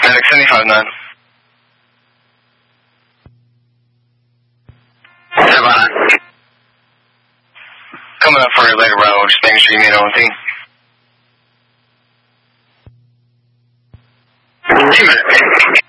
Medic 75-9. Savannah. Coming up for your later round, just making sure you meet on team. 2 minutes.